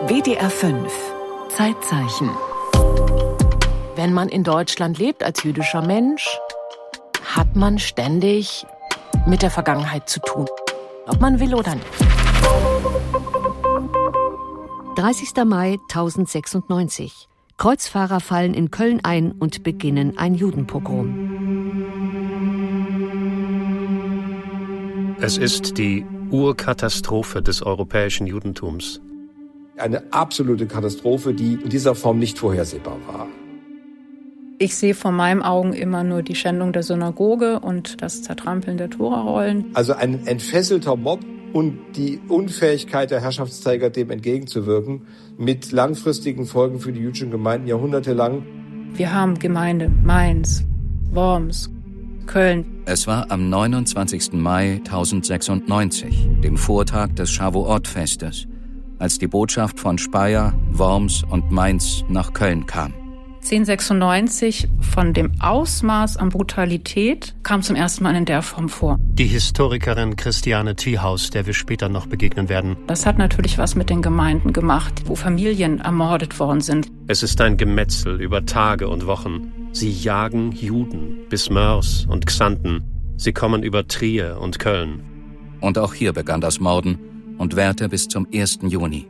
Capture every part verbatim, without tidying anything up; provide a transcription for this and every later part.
W D R fünf Zeitzeichen. Wenn man in Deutschland lebt als jüdischer Mensch, hat man ständig mit der Vergangenheit zu tun. Ob man will oder nicht. dreißigster Mai tausendsechsundneunzig. Kreuzfahrer fallen in Köln ein und beginnen ein Judenpogrom. Es ist die Urkatastrophe des europäischen Judentums. Eine absolute Katastrophe, die in dieser Form nicht vorhersehbar war. Ich sehe vor meinen Augen immer nur die Schändung der Synagoge und das Zertrampeln der Torarollen. Also ein entfesselter Mob und die Unfähigkeit der Herrschaftsträger, dem entgegenzuwirken, mit langfristigen Folgen für die jüdischen Gemeinden jahrhundertelang. Wir haben Gemeinde Mainz, Worms, Köln. Es war am neunundzwanzigsten Mai tausendsechsundneunzig, dem Vortag des Shavuot-Festes, als die Botschaft von Speyer, Worms und Mainz nach Köln kam. zehnhundertsechsundneunzig, von dem Ausmaß an Brutalität, kam zum ersten Mal in der Form vor. Die Historikerin Christiane Thiehaus, der wir später noch begegnen werden. Das hat natürlich was mit den Gemeinden gemacht, wo Familien ermordet worden sind. Es ist ein Gemetzel über Tage und Wochen. Sie jagen Juden bis Moers und Xanten. Sie kommen über Trier und Köln. Und auch hier begann das Morden und währte bis zum ersten Juni.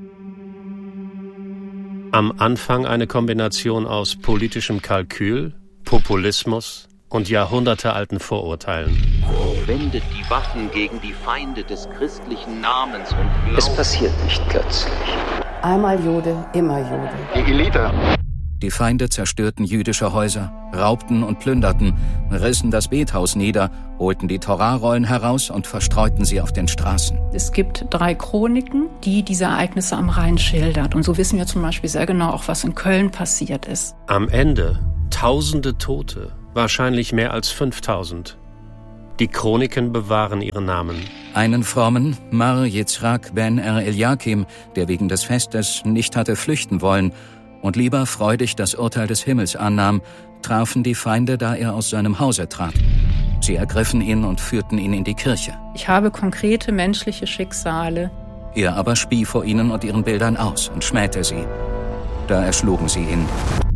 Am Anfang eine Kombination aus politischem Kalkül, Populismus und jahrhundertealten Vorurteilen. Wendet die Waffen gegen die Feinde des christlichen Namens und Glaubens. Es passiert nicht plötzlich. Einmal Jude, immer Jude. Die Elite. Die Feinde zerstörten jüdische Häuser, raubten und plünderten, rissen das Bethaus nieder, holten die Torarollen heraus und verstreuten sie auf den Straßen. Es gibt drei Chroniken, die diese Ereignisse am Rhein schildert. Und so wissen wir zum Beispiel sehr genau auch, was in Köln passiert ist. Am Ende tausende Tote, wahrscheinlich mehr als fünftausend. Die Chroniken bewahren ihren Namen. Einen frommen, Mar Yitzhak ben Er Eliakim, der wegen des Festes nicht hatte flüchten wollen und lieber freudig das Urteil des Himmels annahm, trafen die Feinde, da er aus seinem Hause trat. Sie ergriffen ihn und führten ihn in die Kirche. Ich habe konkrete menschliche Schicksale. Er aber spie vor ihnen und ihren Bildern aus und schmähte sie. Da erschlugen sie ihn.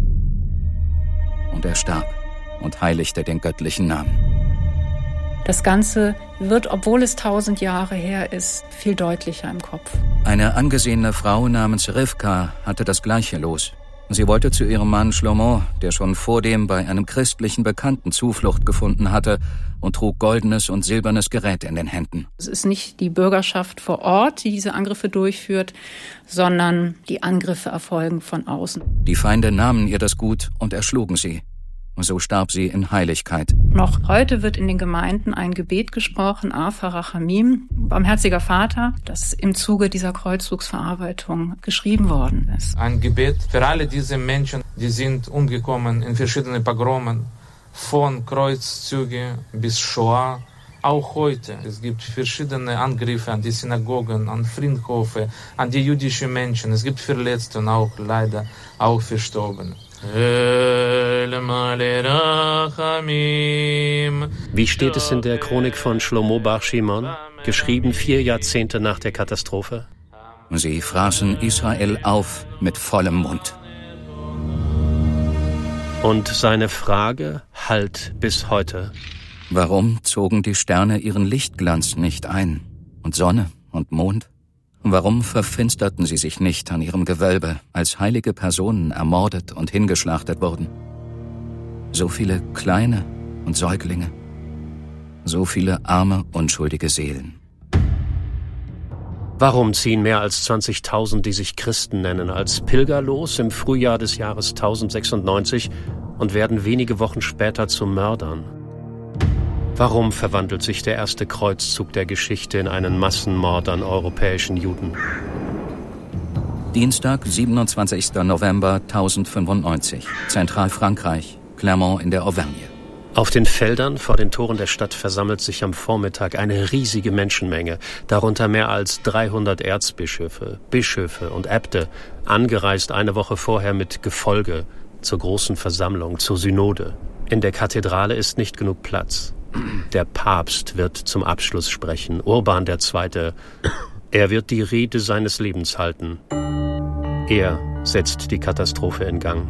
Und er starb und heiligte den göttlichen Namen. Das Ganze wird, obwohl es tausend Jahre her ist, viel deutlicher im Kopf. Eine angesehene Frau namens Rivka hatte das gleiche Los. Sie wollte zu ihrem Mann Shlomo, der schon vordem bei einem christlichen Bekannten Zuflucht gefunden hatte, und trug goldenes und silbernes Gerät in den Händen. Es ist nicht die Bürgerschaft vor Ort, die diese Angriffe durchführt, sondern die Angriffe erfolgen von außen. Die Feinde nahmen ihr das Gut und erschlugen sie. So starb sie in Heiligkeit. Noch heute wird in den Gemeinden ein Gebet gesprochen, Afa Rachamim, Barmherziger Vater, das im Zuge dieser Kreuzzugsverarbeitung geschrieben worden ist. Ein Gebet für alle diese Menschen, die sind umgekommen in verschiedenen Pogromen, von Kreuzzüge bis Shoah. Auch heute. Es gibt verschiedene Angriffe an die Synagogen, an Friedhöfe, an die jüdischen Menschen. Es gibt Verletzte und auch leider auch Verstorbene. Wie steht es in der Chronik von Shlomo Bar Shimon, geschrieben vier Jahrzehnte nach der Katastrophe? Sie fraßen Israel auf mit vollem Mund. Und seine Frage hallt bis heute. Warum zogen die Sterne ihren Lichtglanz nicht ein? Und Sonne und Mond? Warum verfinsterten sie sich nicht an ihrem Gewölbe, als heilige Personen ermordet und hingeschlachtet wurden? So viele kleine und Säuglinge, so viele arme, unschuldige Seelen. Warum ziehen mehr als zwanzigtausend, die sich Christen nennen, als Pilger los im Frühjahr des Jahres tausendsechsundneunzig und werden wenige Wochen später zu Mördern? Warum verwandelt sich der erste Kreuzzug der Geschichte in einen Massenmord an europäischen Juden? Dienstag, siebenundzwanzigster November tausendfünfundneunzig, Zentralfrankreich, Clermont in der Auvergne. Auf den Feldern vor den Toren der Stadt versammelt sich am Vormittag eine riesige Menschenmenge, darunter mehr als dreihundert Erzbischöfe, Bischöfe und Äbte, angereist eine Woche vorher mit Gefolge zur großen Versammlung, zur Synode. In der Kathedrale ist nicht genug Platz. Der Papst wird zum Abschluss sprechen, Urban der Zweite. Er wird die Rede seines Lebens halten. Er setzt die Katastrophe in Gang.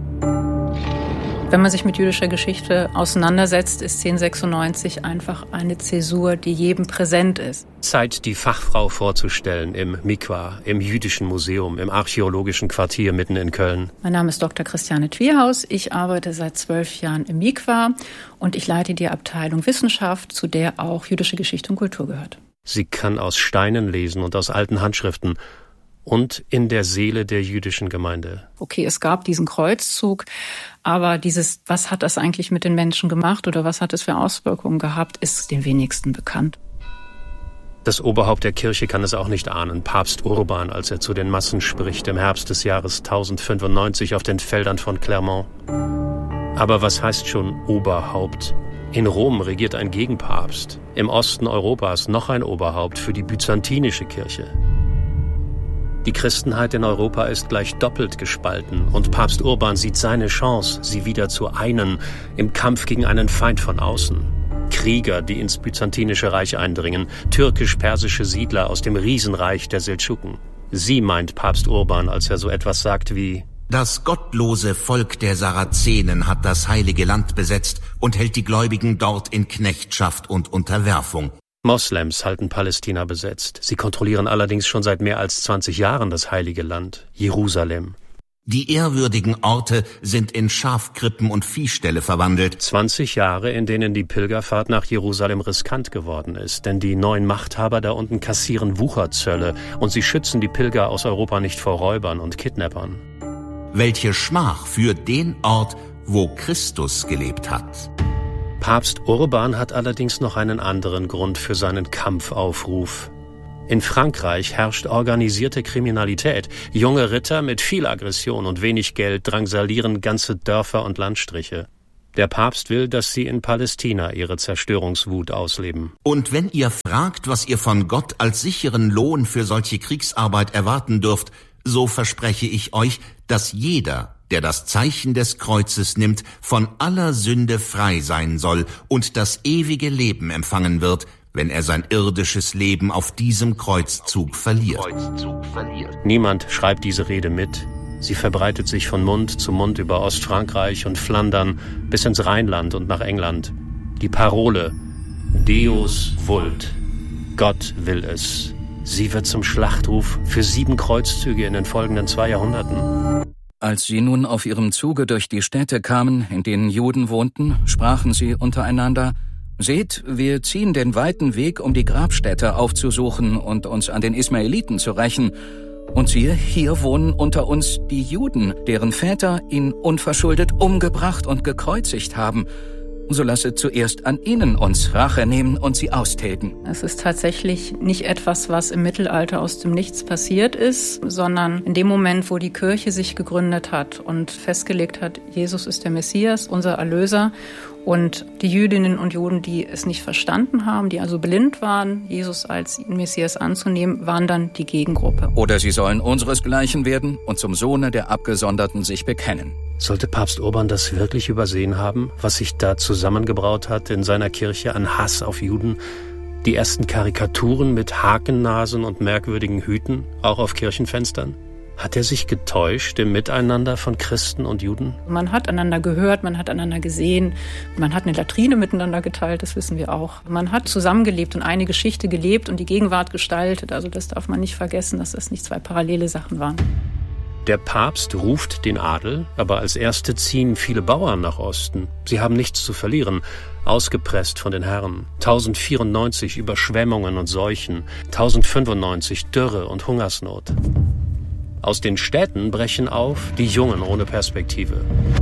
Wenn man sich mit jüdischer Geschichte auseinandersetzt, ist zehnhundertsechsundneunzig einfach eine Zäsur, die jedem präsent ist. Zeit, die Fachfrau vorzustellen im Mikwa, im Jüdischen Museum, im archäologischen Quartier mitten in Köln. Mein Name ist Doktor Christiane Twierhaus. Ich arbeite seit zwölf Jahren im Mikwa und ich leite die Abteilung Wissenschaft, zu der auch jüdische Geschichte und Kultur gehört. Sie kann aus Steinen lesen und aus alten Handschriften. Und in der Seele der jüdischen Gemeinde. Okay, es gab diesen Kreuzzug, aber dieses, was hat das eigentlich mit den Menschen gemacht oder was hat es für Auswirkungen gehabt, ist den wenigsten bekannt. Das Oberhaupt der Kirche kann es auch nicht ahnen, Papst Urban, als er zu den Massen spricht im Herbst des Jahres tausendfünfundneunzig auf den Feldern von Clermont. Aber was heißt schon Oberhaupt? In Rom regiert ein Gegenpapst, im Osten Europas noch ein Oberhaupt für die byzantinische Kirche. Die Christenheit in Europa ist gleich doppelt gespalten und Papst Urban sieht seine Chance, sie wieder zu einen im Kampf gegen einen Feind von außen. Krieger, die ins byzantinische Reich eindringen, türkisch-persische Siedler aus dem Riesenreich der Seldschuken. Sie meint Papst Urban, als er so etwas sagt wie: Das gottlose Volk der Sarazenen hat das heilige Land besetzt und hält die Gläubigen dort in Knechtschaft und Unterwerfung. Moslems halten Palästina besetzt. Sie kontrollieren allerdings schon seit mehr als zwanzig Jahren das heilige Land, Jerusalem. Die ehrwürdigen Orte sind in Schafkrippen und Viehställe verwandelt. zwanzig Jahre, in denen die Pilgerfahrt nach Jerusalem riskant geworden ist, denn die neuen Machthaber da unten kassieren Wucherzölle und sie schützen die Pilger aus Europa nicht vor Räubern und Kidnappern. Welche Schmach für den Ort, wo Christus gelebt hat. Papst Urban hat allerdings noch einen anderen Grund für seinen Kampfaufruf. In Frankreich herrscht organisierte Kriminalität. Junge Ritter mit viel Aggression und wenig Geld drangsalieren ganze Dörfer und Landstriche. Der Papst will, dass sie in Palästina ihre Zerstörungswut ausleben. Und wenn ihr fragt, was ihr von Gott als sicheren Lohn für solche Kriegsarbeit erwarten dürft, so verspreche ich euch, dass jeder, der das Zeichen des Kreuzes nimmt, von aller Sünde frei sein soll und das ewige Leben empfangen wird, wenn er sein irdisches Leben auf diesem Kreuzzug verliert. Niemand schreibt diese Rede mit. Sie verbreitet sich von Mund zu Mund über Ostfrankreich und Flandern bis ins Rheinland und nach England. Die Parole Deus vult, Gott will es. Sie wird zum Schlachtruf für sieben Kreuzzüge in den folgenden zwei Jahrhunderten. Als sie nun auf ihrem Zuge durch die Städte kamen, in denen Juden wohnten, sprachen sie untereinander: Seht, wir ziehen den weiten Weg, um die Grabstätte aufzusuchen und uns an den Ismaeliten zu rächen. Und siehe, hier wohnen unter uns die Juden, deren Väter ihn unverschuldet umgebracht und gekreuzigt haben. So lasset zuerst an ihnen uns Rache nehmen und sie austilgen. Es ist tatsächlich nicht etwas, was im Mittelalter aus dem Nichts passiert ist, sondern in dem Moment, wo die Kirche sich gegründet hat und festgelegt hat, Jesus ist der Messias, unser Erlöser. Und die Jüdinnen und Juden, die es nicht verstanden haben, die also blind waren, Jesus als Messias anzunehmen, waren dann die Gegengruppe. Oder sie sollen unseresgleichen werden und zum Sohne der Abgesonderten sich bekennen. Sollte Papst Urban das wirklich übersehen haben, was sich da zusammengebraut hat in seiner Kirche an Hass auf Juden? Die ersten Karikaturen mit Hakennasen und merkwürdigen Hüten, auch auf Kirchenfenstern? Hat er sich getäuscht im Miteinander von Christen und Juden? Man hat einander gehört, man hat einander gesehen, man hat eine Latrine miteinander geteilt, das wissen wir auch. Man hat zusammengelebt und eine Geschichte gelebt und die Gegenwart gestaltet. Also das darf man nicht vergessen, dass das nicht zwei parallele Sachen waren. Der Papst ruft den Adel, aber als Erste ziehen viele Bauern nach Osten. Sie haben nichts zu verlieren, ausgepresst von den Herren. tausendvierundneunzig Überschwemmungen und Seuchen, tausendfünfundneunzig Dürre und Hungersnot. Aus den Städten brechen auf die Jungen ohne Perspektive.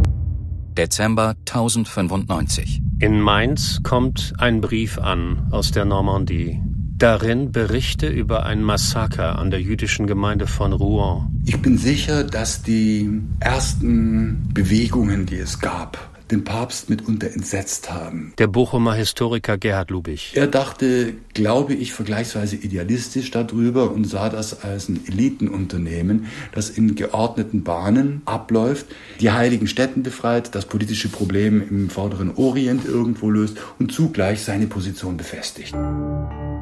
Dezember tausendfünfundneunzig. In Mainz kommt ein Brief an aus der Normandie. Darin Berichte über ein Massaker an der jüdischen Gemeinde von Rouen. Ich bin sicher, dass die ersten Bewegungen, die es gab, den Papst mitunter entsetzt haben. Der Bochumer Historiker Gerhard Lubich. Er dachte, glaube ich, vergleichsweise idealistisch darüber und sah das als ein Elitenunternehmen, das in geordneten Bahnen abläuft, die heiligen Stätten befreit, das politische Problem im vorderen Orient irgendwo löst und zugleich seine Position befestigt.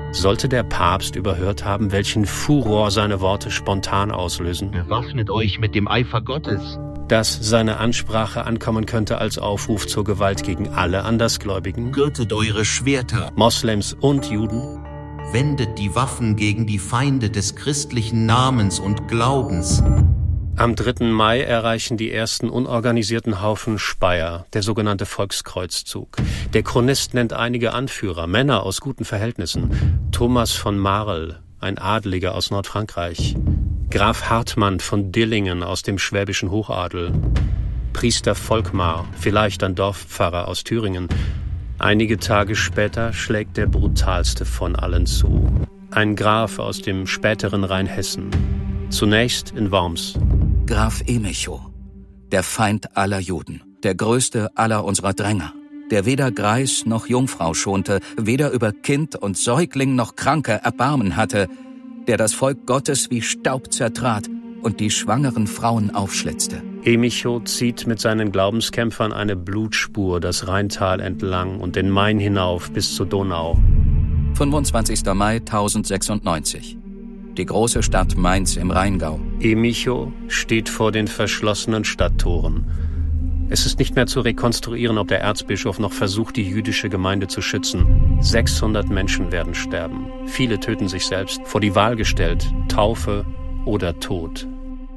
Sollte der Papst überhört haben, welchen Furor seine Worte spontan auslösen? Bewaffnet euch mit dem Eifer Gottes. Dass seine Ansprache ankommen könnte als Aufruf zur Gewalt gegen alle Andersgläubigen? Gürtet eure Schwerter. Moslems und Juden? Wendet die Waffen gegen die Feinde des christlichen Namens und Glaubens. Am dritten Mai erreichen die ersten unorganisierten Haufen Speyer, der sogenannte Volkskreuzzug. Der Chronist nennt einige Anführer, Männer aus guten Verhältnissen. Thomas von Marl, ein Adeliger aus Nordfrankreich. Graf Hartmann von Dillingen aus dem schwäbischen Hochadel. Priester Volkmar, vielleicht ein Dorfpfarrer aus Thüringen. Einige Tage später schlägt der brutalste von allen zu. Ein Graf aus dem späteren Rheinhessen. Zunächst in Worms. Graf Emicho, der Feind aller Juden, der größte aller unserer Dränger, der weder Greis noch Jungfrau schonte, weder über Kind und Säugling noch Kranke Erbarmen hatte, der das Volk Gottes wie Staub zertrat und die schwangeren Frauen aufschlitzte. Emicho zieht mit seinen Glaubenskämpfern eine Blutspur das Rheintal entlang und den Main hinauf bis zur Donau. fünfundzwanzigster Mai tausendsechsundneunzig. Die große Stadt Mainz im Rheingau. Emicho steht vor den verschlossenen Stadttoren. Es ist nicht mehr zu rekonstruieren, ob der Erzbischof noch versucht, die jüdische Gemeinde zu schützen. sechshundert Menschen werden sterben. Viele töten sich selbst, vor die Wahl gestellt, Taufe oder Tod.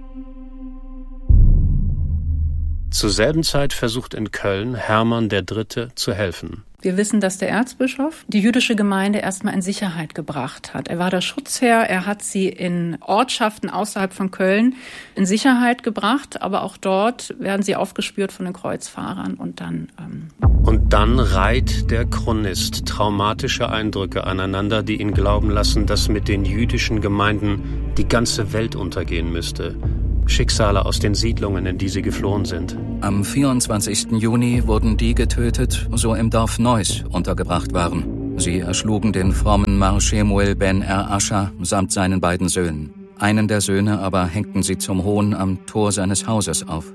Zur selben Zeit versucht in Köln Hermann der Dritte zu helfen. Wir wissen, dass der Erzbischof die jüdische Gemeinde erstmal in Sicherheit gebracht hat. Er war der Schutzherr, er hat sie in Ortschaften außerhalb von Köln in Sicherheit gebracht, aber auch dort werden sie aufgespürt von den Kreuzfahrern und dann... Ähm Und dann reiht der Chronist traumatische Eindrücke aneinander, die ihn glauben lassen, dass mit den jüdischen Gemeinden die ganze Welt untergehen müsste. Schicksale aus den Siedlungen, in die sie geflohen sind. Am vierundzwanzigsten Juni wurden die getötet, so im Dorf Neuss untergebracht waren. Sie erschlugen den frommen Mar Shemuel ben Er-Ascha samt seinen beiden Söhnen. Einen der Söhne aber hängten sie zum Hohn am Tor seines Hauses auf.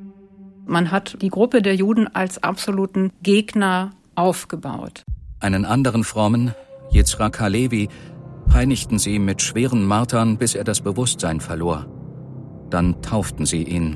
Man hat die Gruppe der Juden als absoluten Gegner aufgebaut. Einen anderen frommen, Yitzhak Halevi, peinigten sie mit schweren Martern, bis er das Bewusstsein verlor. Dann tauften sie ihn.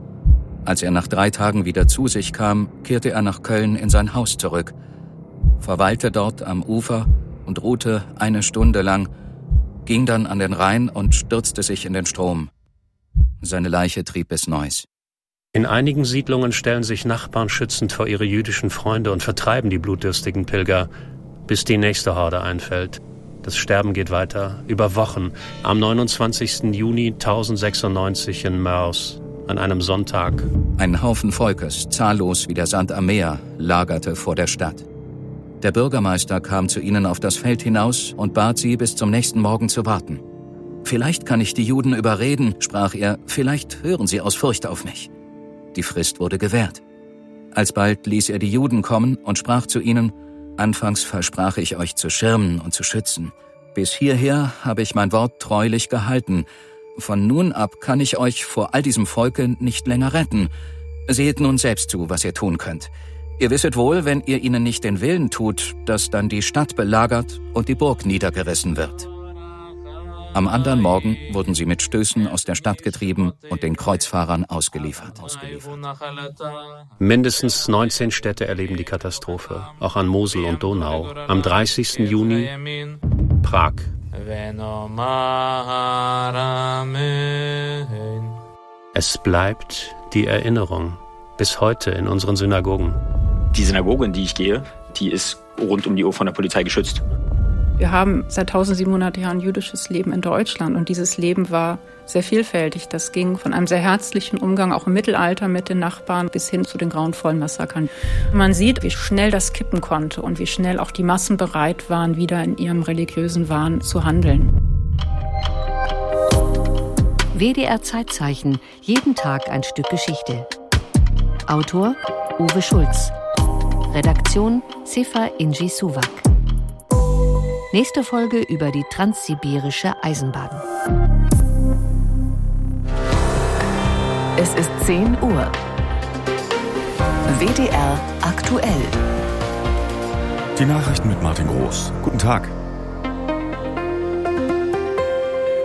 Als er nach drei Tagen wieder zu sich kam, kehrte er nach Köln in sein Haus zurück, verweilte dort am Ufer und ruhte eine Stunde lang, ging dann an den Rhein und stürzte sich in den Strom. Seine Leiche trieb bis Neuss. In einigen Siedlungen stellen sich Nachbarn schützend vor ihre jüdischen Freunde und vertreiben die blutdürstigen Pilger, bis die nächste Horde einfällt. Das Sterben geht weiter, über Wochen. Am neunundzwanzigsten Juni tausendsechsundneunzig in Moers, an einem Sonntag. Ein Haufen Volkes, zahllos wie der Sand am Meer, lagerte vor der Stadt. Der Bürgermeister kam zu ihnen auf das Feld hinaus und bat sie, bis zum nächsten Morgen zu warten. »Vielleicht kann ich die Juden überreden«, sprach er, »vielleicht hören sie aus Furcht auf mich.« Die Frist wurde gewährt. Alsbald ließ er die Juden kommen und sprach zu ihnen, »Anfangs versprach ich euch zu schirmen und zu schützen. Bis hierher habe ich mein Wort treulich gehalten. Von nun ab kann ich euch vor all diesem Volke nicht länger retten. Seht nun selbst zu, was ihr tun könnt. Ihr wisset wohl, wenn ihr ihnen nicht den Willen tut, dass dann die Stadt belagert und die Burg niedergerissen wird.« Am anderen Morgen wurden sie mit Stößen aus der Stadt getrieben und den Kreuzfahrern ausgeliefert. ausgeliefert. Mindestens neunzehn Städte erleben die Katastrophe, auch an Mosel und Donau. Am dreißigsten Juni Prag. Es bleibt die Erinnerung, bis heute in unseren Synagogen. Die Synagoge, in die ich gehe, die ist rund um die Uhr von der Polizei geschützt. Wir haben seit tausendsiebenhundert Jahren jüdisches Leben in Deutschland und dieses Leben war sehr vielfältig. Das ging von einem sehr herzlichen Umgang auch im Mittelalter mit den Nachbarn bis hin zu den grauenvollen Massakern. Man sieht, wie schnell das kippen konnte und wie schnell auch die Massen bereit waren, wieder in ihrem religiösen Wahn zu handeln. W D R Zeitzeichen, jeden Tag ein Stück Geschichte. Autor Uwe Schulz. Redaktion Sefa Inji Suwak. Nächste Folge über die transsibirische Eisenbahn. Es ist zehn Uhr. W D R aktuell. Die Nachrichten mit Martin Groß. Guten Tag.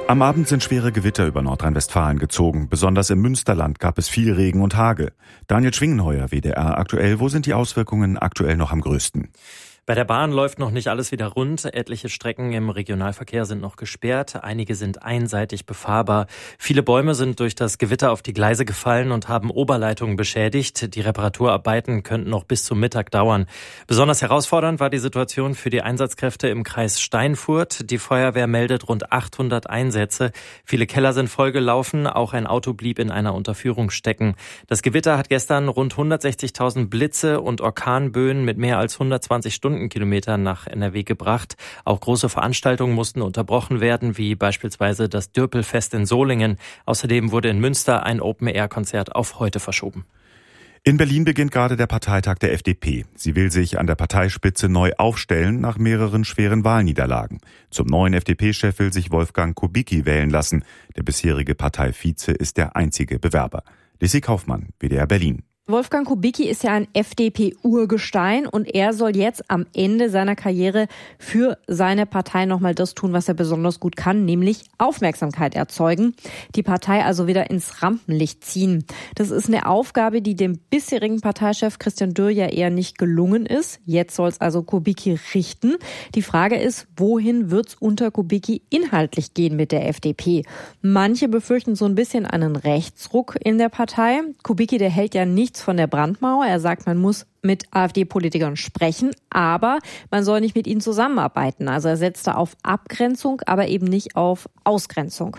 Am Abend sind schwere Gewitter über Nordrhein-Westfalen gezogen. Besonders im Münsterland gab es viel Regen und Hagel. Daniel Schwingenheuer, W D R aktuell. Wo sind die Auswirkungen aktuell noch am größten? Bei der Bahn läuft noch nicht alles wieder rund. Etliche Strecken im Regionalverkehr sind noch gesperrt. Einige sind einseitig befahrbar. Viele Bäume sind durch das Gewitter auf die Gleise gefallen und haben Oberleitungen beschädigt. Die Reparaturarbeiten könnten noch bis zum Mittag dauern. Besonders herausfordernd war die Situation für die Einsatzkräfte im Kreis Steinfurt. Die Feuerwehr meldet rund achthundert Einsätze. Viele Keller sind vollgelaufen. Auch ein Auto blieb in einer Unterführung stecken. Das Gewitter hat gestern rund hundertsechzigtausend Blitze und Orkanböen mit mehr als hundertzwanzig Stundenkilometern nach N R W gebracht. Auch große Veranstaltungen mussten unterbrochen werden, wie beispielsweise das Dürpelfest in Solingen. Außerdem wurde in Münster ein Open-Air-Konzert auf heute verschoben. In Berlin beginnt gerade der Parteitag der F D P. Sie will sich an der Parteispitze neu aufstellen nach mehreren schweren Wahlniederlagen. Zum neuen F D P-Chef will sich Wolfgang Kubicki wählen lassen. Der bisherige Parteivize ist der einzige Bewerber. Lissy Kaufmann, W D R Berlin. Wolfgang Kubicki ist ja ein F D P-Urgestein und er soll jetzt am Ende seiner Karriere für seine Partei nochmal das tun, was er besonders gut kann, nämlich Aufmerksamkeit erzeugen. Die Partei also wieder ins Rampenlicht ziehen. Das ist eine Aufgabe, die dem bisherigen Parteichef Christian Dürr ja eher nicht gelungen ist. Jetzt soll es also Kubicki richten. Die Frage ist, wohin wird es unter Kubicki inhaltlich gehen mit der F D P? Manche befürchten so ein bisschen einen Rechtsruck in der Partei. Kubicki, der hält ja nicht von der Brandmauer. Er sagt, man muss mit AfD-Politikern sprechen, aber man soll nicht mit ihnen zusammenarbeiten. Also er setzt da auf Abgrenzung, aber eben nicht auf Ausgrenzung.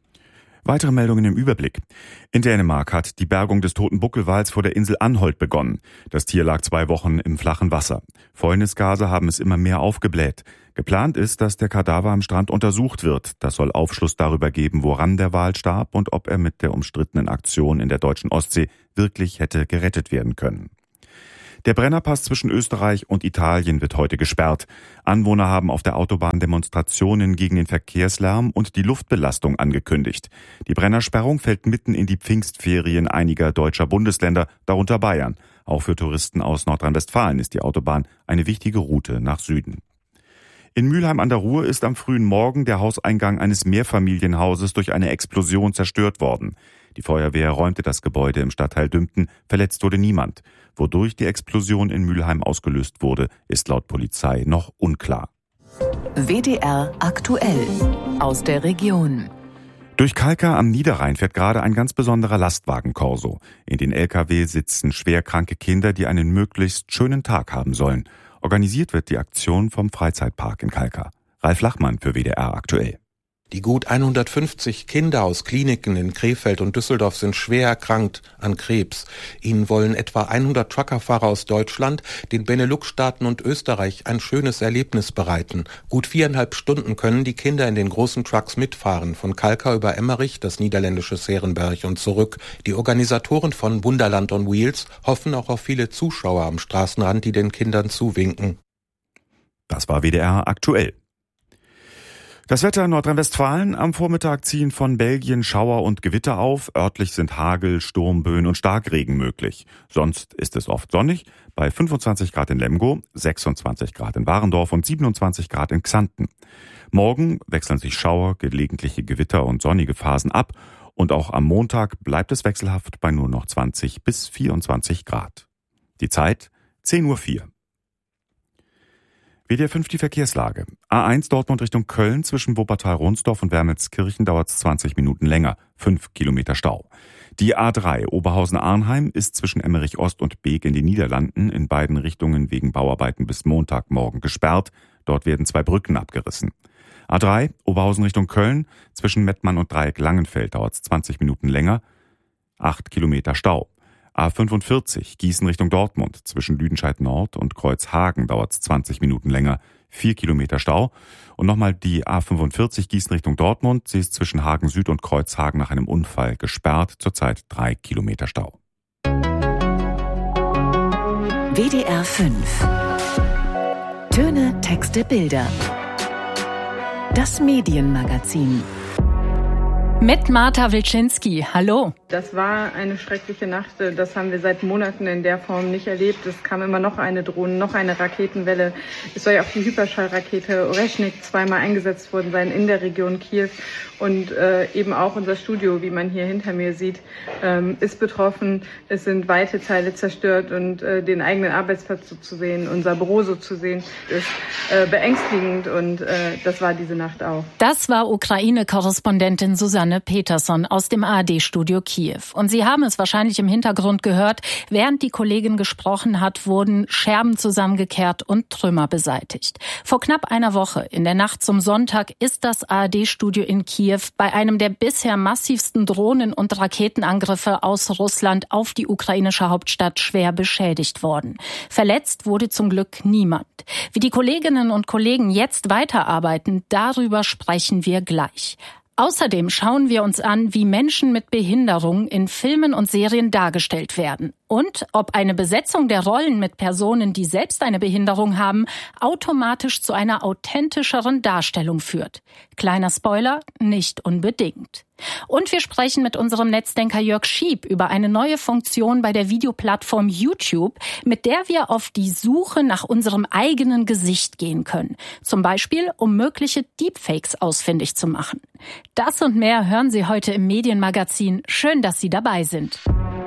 Weitere Meldungen im Überblick. In Dänemark hat die Bergung des toten Buckelwals vor der Insel Anholt begonnen. Das Tier lag zwei Wochen im flachen Wasser. Fäulnisgase haben es immer mehr aufgebläht. Geplant ist, dass der Kadaver am Strand untersucht wird. Das soll Aufschluss darüber geben, woran der Wal starb und ob er mit der umstrittenen Aktion in der deutschen Ostsee wirklich hätte gerettet werden können. Der Brennerpass zwischen Österreich und Italien wird heute gesperrt. Anwohner haben auf der Autobahn Demonstrationen gegen den Verkehrslärm und die Luftbelastung angekündigt. Die Brennersperrung fällt mitten in die Pfingstferien einiger deutscher Bundesländer, darunter Bayern. Auch für Touristen aus Nordrhein-Westfalen ist die Autobahn eine wichtige Route nach Süden. In Mülheim an der Ruhr ist am frühen Morgen der Hauseingang eines Mehrfamilienhauses durch eine Explosion zerstört worden. Die Feuerwehr räumte das Gebäude im Stadtteil Dümpten, verletzt wurde niemand. Wodurch die Explosion in Mülheim ausgelöst wurde, ist laut Polizei noch unklar. W D R aktuell aus der Region. Durch Kalkar am Niederrhein fährt gerade ein ganz besonderer Lastwagen-Korso. In den L K W sitzen schwerkranke Kinder, die einen möglichst schönen Tag haben sollen. Organisiert wird die Aktion vom Freizeitpark in Kalkar. Ralf Lachmann für W D R aktuell. Die gut hundertfünfzig Kinder aus Kliniken in Krefeld und Düsseldorf sind schwer erkrankt an Krebs. Ihnen wollen etwa hundert Truckerfahrer aus Deutschland, den Benelux-Staaten und Österreich ein schönes Erlebnis bereiten. Gut viereinhalb Stunden können die Kinder in den großen Trucks mitfahren, von Kalkar über Emmerich, das niederländische Serenberg und zurück. Die Organisatoren von Wunderland on Wheels hoffen auch auf viele Zuschauer am Straßenrand, die den Kindern zuwinken. Das war W D R aktuell. Das Wetter in Nordrhein-Westfalen. Am Vormittag ziehen von Belgien Schauer und Gewitter auf. Örtlich sind Hagel, Sturmböen und Starkregen möglich. Sonst ist es oft sonnig bei fünfundzwanzig Grad in Lemgo, sechsundzwanzig Grad in Warendorf und siebenundzwanzig Grad in Xanten. Morgen wechseln sich Schauer, gelegentliche Gewitter und sonnige Phasen ab. Und auch am Montag bleibt es wechselhaft bei nur noch zwanzig bis vierundzwanzig Grad. Die Zeit zehn Uhr vier. W D R fünf die Verkehrslage. A eins Dortmund Richtung Köln zwischen Wuppertal-Ronsdorf und Wermelskirchen dauert es zwanzig Minuten länger, fünf Kilometer Stau. Die A drei Oberhausen-Arnheim ist zwischen Emmerich Ost und Beek in den Niederlanden in beiden Richtungen wegen Bauarbeiten bis Montagmorgen gesperrt. Dort werden zwei Brücken abgerissen. A drei Oberhausen Richtung Köln zwischen Mettmann und Dreieck Langenfeld dauert es zwanzig Minuten länger, acht Kilometer Stau. A fünfundvierzig Gießen Richtung Dortmund zwischen Lüdenscheid Nord und Kreuzhagen dauert es zwanzig Minuten länger, vier Kilometer Stau. Und nochmal die A fünfundvierzig Gießen Richtung Dortmund, sie ist zwischen Hagen Süd und Kreuzhagen nach einem Unfall gesperrt, zurzeit drei Kilometer Stau. W D R fünf. Töne, Texte, Bilder. Das Medienmagazin. Mit Marta Wilczynski. Hallo. Das war eine schreckliche Nacht. Das haben wir seit Monaten in der Form nicht erlebt. Es kam immer noch eine Drohne, noch eine Raketenwelle. Es soll ja auch die Hyperschallrakete Oreshnik zweimal eingesetzt worden sein in der Region Kiew. Und äh, eben auch unser Studio, wie man hier hinter mir sieht, ähm, ist betroffen. Es sind weite Teile zerstört und äh, den eigenen Arbeitsplatz so zu sehen, unser Büro so zu sehen, ist äh, beängstigend. Und äh, das war diese Nacht auch. Das war Ukraine-Korrespondentin Susanne Peterson aus dem A R D-Studio Kiew. Und Sie haben es wahrscheinlich im Hintergrund gehört, während die Kollegin gesprochen hat, wurden Scherben zusammengekehrt und Trümmer beseitigt. Vor knapp einer Woche, in der Nacht zum Sonntag, ist das A R D-Studio in Kiew bei einem der bisher massivsten Drohnen- und Raketenangriffe aus Russland auf die ukrainische Hauptstadt schwer beschädigt worden. Verletzt wurde zum Glück niemand. Wie die Kolleginnen und Kollegen jetzt weiterarbeiten, darüber sprechen wir gleich. Außerdem schauen wir uns an, wie Menschen mit Behinderung in Filmen und Serien dargestellt werden und ob eine Besetzung der Rollen mit Personen, die selbst eine Behinderung haben, automatisch zu einer authentischeren Darstellung führt. Kleiner Spoiler, nicht unbedingt. Und wir sprechen mit unserem Netzdenker Jörg Schieb über eine neue Funktion bei der Videoplattform YouTube, mit der wir auf die Suche nach unserem eigenen Gesicht gehen können. Zum Beispiel, um mögliche Deepfakes ausfindig zu machen. Das und mehr hören Sie heute im Medienmagazin. Schön, dass Sie dabei sind.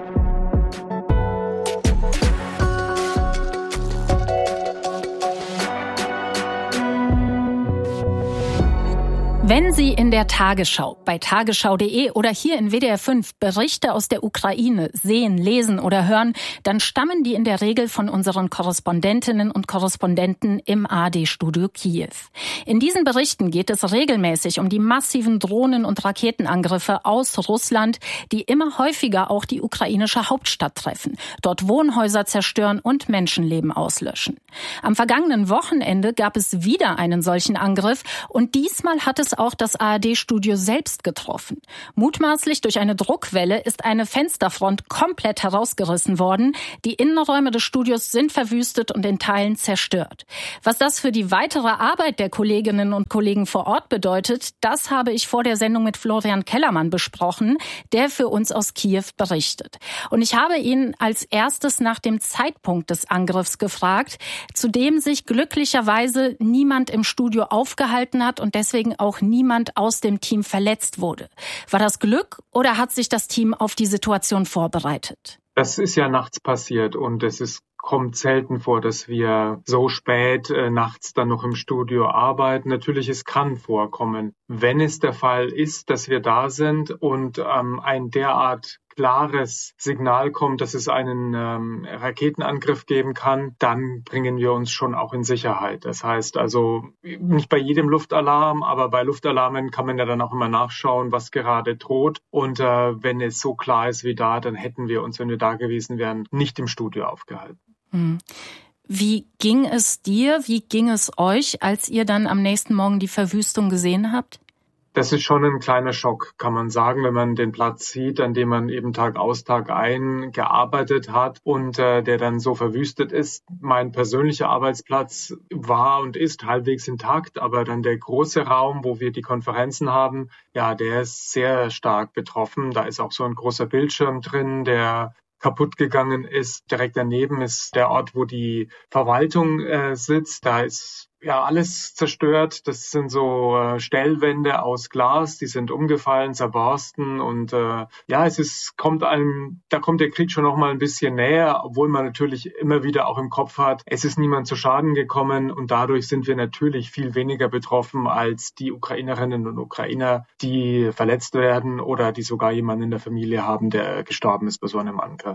Wenn Sie in der Tagesschau, bei tagesschau punkt de oder hier in W D R fünf Berichte aus der Ukraine sehen, lesen oder hören, dann stammen die in der Regel von unseren Korrespondentinnen und Korrespondenten im A R D-Studio Kiew. In diesen Berichten geht es regelmäßig um die massiven Drohnen- und Raketenangriffe aus Russland, die immer häufiger auch die ukrainische Hauptstadt treffen, dort Wohnhäuser zerstören und Menschenleben auslöschen. Am vergangenen Wochenende gab es wieder einen solchen Angriff und diesmal hat es auch das A R D-Studio selbst getroffen. Mutmaßlich durch eine Druckwelle ist eine Fensterfront komplett herausgerissen worden. Die Innenräume des Studios sind verwüstet und in Teilen zerstört. Was das für die weitere Arbeit der Kolleginnen und Kollegen vor Ort bedeutet, das habe ich vor der Sendung mit Florian Kellermann besprochen, der für uns aus Kiew berichtet. Und ich habe ihn als erstes nach dem Zeitpunkt des Angriffs gefragt, zu dem sich glücklicherweise niemand im Studio aufgehalten hat und deswegen auch niemand aus dem Team verletzt wurde. War das Glück oder hat sich das Team auf die Situation vorbereitet? Das ist ja nachts passiert und es ist kommt selten vor, dass wir so spät äh, nachts dann noch im Studio arbeiten. Natürlich, es kann vorkommen. Wenn es der Fall ist, dass wir da sind und ähm, ein derart klares Signal kommt, dass es einen ähm, Raketenangriff geben kann, dann bringen wir uns schon auch in Sicherheit. Das heißt also, nicht bei jedem Luftalarm, aber bei Luftalarmen kann man ja dann auch immer nachschauen, was gerade droht. Und äh, wenn es so klar ist wie da, dann hätten wir uns, wenn wir da gewesen wären, nicht im Studio aufgehalten. Hm. Wie ging es dir, wie ging es euch, als ihr dann am nächsten Morgen die Verwüstung gesehen habt? Das ist schon ein kleiner Schock, kann man sagen, wenn man den Platz sieht, an dem man eben Tag aus, Tag ein gearbeitet hat und äh, der dann so verwüstet ist. Mein persönlicher Arbeitsplatz war und ist halbwegs intakt, aber dann der große Raum, wo wir die Konferenzen haben, ja, der ist sehr stark betroffen. Da ist auch so ein großer Bildschirm drin, der kaputt gegangen ist. Direkt daneben ist der Ort, wo die Verwaltung äh, sitzt. Da ist ja alles zerstört. Das sind so äh, Stellwände aus Glas, die sind umgefallen, zerborsten und äh, ja, es ist kommt einem, da kommt der Krieg schon noch mal ein bisschen näher, obwohl man natürlich immer wieder auch im Kopf hat, es ist niemand zu Schaden gekommen und dadurch sind wir natürlich viel weniger betroffen als die Ukrainerinnen und Ukrainer, die verletzt werden oder die sogar jemanden in der Familie haben, der gestorben ist bei so einem Angriff.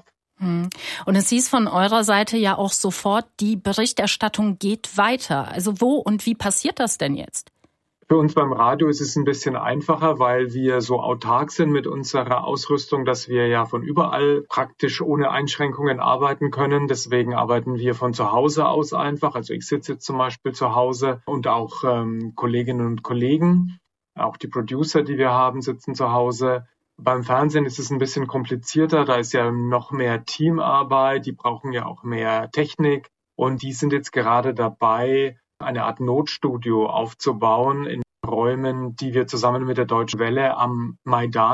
Und es hieß von eurer Seite ja auch sofort, die Berichterstattung geht weiter. Also wo und wie passiert das denn jetzt? Für uns beim Radio ist es ein bisschen einfacher, weil wir so autark sind mit unserer Ausrüstung, dass wir ja von überall praktisch ohne Einschränkungen arbeiten können. Deswegen arbeiten wir von zu Hause aus einfach. Also ich sitze jetzt zum Beispiel zu Hause und auch ähm, Kolleginnen und Kollegen, auch die Producer, die wir haben, sitzen zu Hause. Beim Fernsehen ist es ein bisschen komplizierter, da ist ja noch mehr Teamarbeit, die brauchen ja auch mehr Technik und die sind jetzt gerade dabei, eine Art Notstudio aufzubauen in Räumen, die wir zusammen mit der Deutschen Welle am Maidan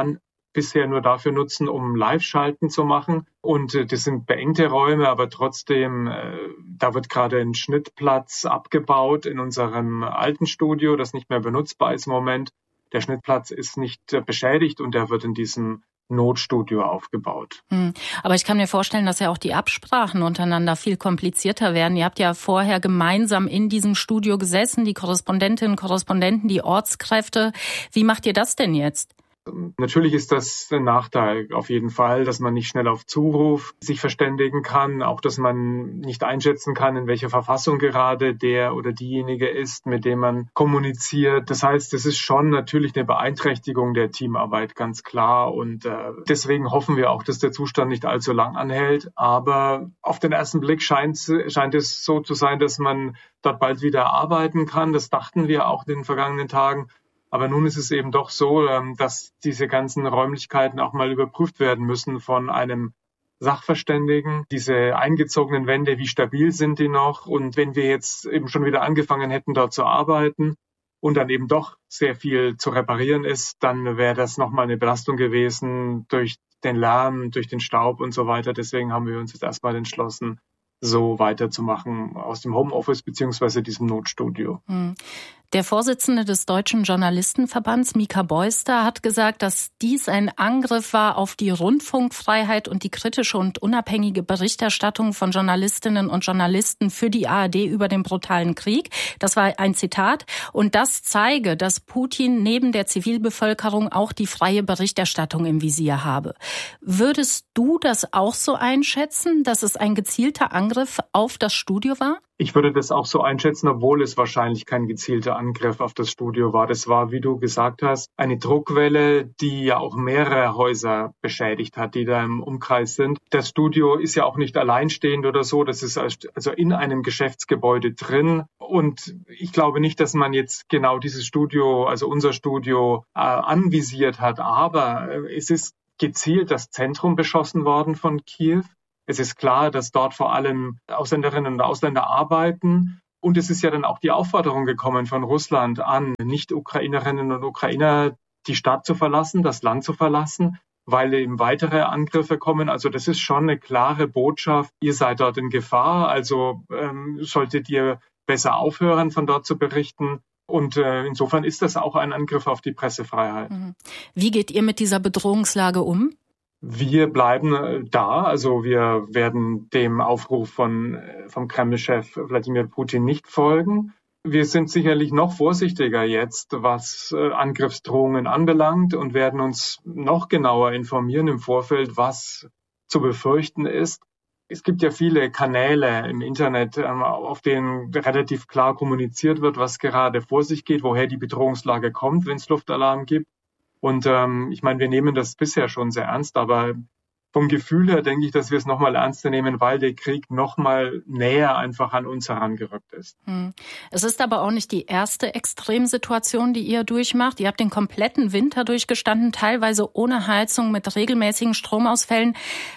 bisher nur dafür nutzen, um Live-Schalten zu machen. Und äh, das sind beengte Räume, aber trotzdem, äh, da wird gerade ein Schnittplatz abgebaut in unserem alten Studio, das nicht mehr benutzbar ist im Moment. Der Schnittplatz ist nicht äh, beschädigt und der wird in diesem Notstudio aufgebaut. Hm. Aber ich kann mir vorstellen, dass ja auch die Absprachen untereinander viel komplizierter werden. Ihr habt ja vorher gemeinsam in diesem Studio gesessen, die Korrespondentinnen, Korrespondenten, die Ortskräfte. Wie macht ihr das denn jetzt? Natürlich ist das ein Nachteil auf jeden Fall, dass man nicht schnell auf Zuruf sich verständigen kann, auch dass man nicht einschätzen kann, in welcher Verfassung gerade der oder diejenige ist, mit dem man kommuniziert. Das heißt, es ist schon natürlich eine Beeinträchtigung der Teamarbeit, ganz klar. Und äh, deswegen hoffen wir auch, dass der Zustand nicht allzu lang anhält. Aber auf den ersten Blick scheint, scheint es so zu sein, dass man dort bald wieder arbeiten kann. Das dachten wir auch in den vergangenen Tagen. Aber nun ist es eben doch so, dass diese ganzen Räumlichkeiten auch mal überprüft werden müssen von einem Sachverständigen. Diese eingezogenen Wände, wie stabil sind die noch? Und wenn wir jetzt eben schon wieder angefangen hätten, dort zu arbeiten und dann eben doch sehr viel zu reparieren ist, dann wäre das nochmal eine Belastung gewesen durch den Lärm, durch den Staub und so weiter. Deswegen haben wir uns jetzt erstmal entschlossen, so weiterzumachen aus dem Homeoffice beziehungsweise diesem Notstudio. Hm. Der Vorsitzende des Deutschen Journalistenverbands, Mika Beuster, hat gesagt, dass dies ein Angriff war auf die Rundfunkfreiheit und die kritische und unabhängige Berichterstattung von Journalistinnen und Journalisten für die A R D über den brutalen Krieg. Das war ein Zitat. Und das zeige, dass Putin neben der Zivilbevölkerung auch die freie Berichterstattung im Visier habe. Würdest du das auch so einschätzen, dass es ein gezielter Angriff auf das Studio war? Ich würde das auch so einschätzen, obwohl es wahrscheinlich kein gezielter Angriff auf das Studio war. Das war, wie du gesagt hast, eine Druckwelle, die ja auch mehrere Häuser beschädigt hat, die da im Umkreis sind. Das Studio ist ja auch nicht alleinstehend oder so. Das ist also in einem Geschäftsgebäude drin. Und ich glaube nicht, dass man jetzt genau dieses Studio, also unser Studio, äh, anvisiert hat. Aber äh, es ist gezielt das Zentrum beschossen worden von Kiew. Es ist klar, dass dort vor allem Ausländerinnen und Ausländer arbeiten. Und es ist ja dann auch die Aufforderung gekommen von Russland an Nicht-Ukrainerinnen und Ukrainer, die Stadt zu verlassen, das Land zu verlassen, weil eben weitere Angriffe kommen. Also das ist schon eine klare Botschaft. Ihr seid dort in Gefahr, also ähm, solltet ihr besser aufhören, von dort zu berichten. Und äh, insofern ist das auch ein Angriff auf die Pressefreiheit. Wie geht ihr mit dieser Bedrohungslage um? Wir bleiben da, also wir werden dem Aufruf von vom Kreml-Chef Wladimir Putin nicht folgen. Wir sind sicherlich noch vorsichtiger jetzt, was äh, Angriffsdrohungen anbelangt und werden uns noch genauer informieren im Vorfeld, was zu befürchten ist. Es gibt ja viele Kanäle im Internet, ähm, auf denen relativ klar kommuniziert wird, was gerade vor sich geht, woher die Bedrohungslage kommt, wenn es Luftalarm gibt. Und ähm, ich meine, wir nehmen das bisher schon sehr ernst, aber vom Gefühl her denke ich, dass wir es nochmal ernster nehmen, weil der Krieg nochmal näher einfach an uns herangerückt ist. Hm. Es ist aber auch nicht die erste Extremsituation, die ihr durchmacht. Ihr habt den kompletten Winter durchgestanden, teilweise ohne Heizung, mit regelmäßigen Stromausfällen.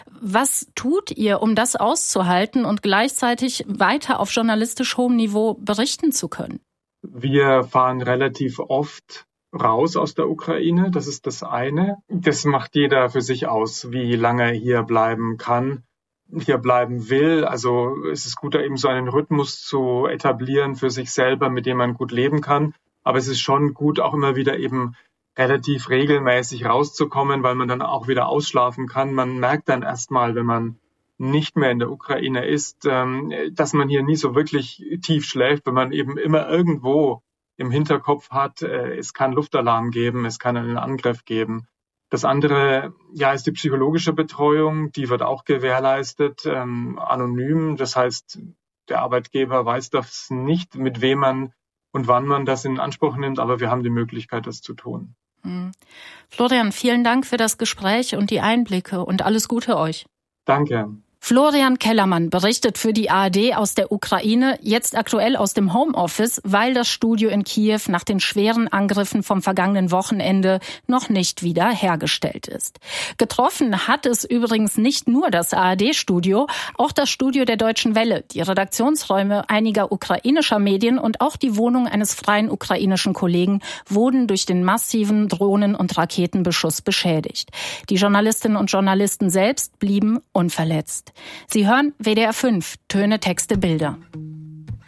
Was tut ihr, um das auszuhalten und gleichzeitig weiter auf journalistisch hohem Niveau berichten zu können? Wir fahren relativ oft raus aus der Ukraine, das ist das eine. Das macht jeder für sich aus, wie lange er hier bleiben kann, hier bleiben will. Also es ist gut, da eben so einen Rhythmus zu etablieren für sich selber, mit dem man gut leben kann. Aber es ist schon gut, auch immer wieder eben relativ regelmäßig rauszukommen, weil man dann auch wieder ausschlafen kann. Man merkt dann erstmal, wenn man nicht mehr in der Ukraine ist, dass man hier nie so wirklich tief schläft, wenn man eben immer irgendwo im Hinterkopf hat, äh, es kann Luftalarm geben, es kann einen Angriff geben. Das andere, ja, ist die psychologische Betreuung, die wird auch gewährleistet, ähm, anonym. Das heißt, der Arbeitgeber weiß das nicht, mit wem man und wann man das in Anspruch nimmt, aber wir haben die Möglichkeit, das zu tun. Hm. Florian, vielen Dank für das Gespräch und die Einblicke und alles Gute euch. Danke. Florian Kellermann berichtet für die A R D aus der Ukraine, jetzt aktuell aus dem Homeoffice, weil das Studio in Kiew nach den schweren Angriffen vom vergangenen Wochenende noch nicht wieder hergestellt ist. Getroffen hat es übrigens nicht nur das A R D-Studio, auch das Studio der Deutschen Welle, die Redaktionsräume einiger ukrainischer Medien und auch die Wohnung eines freien ukrainischen Kollegen wurden durch den massiven Drohnen- und Raketenbeschuss beschädigt. Die Journalistinnen und Journalisten selbst blieben unverletzt. Sie hören W D R fünf, Töne, Texte, Bilder.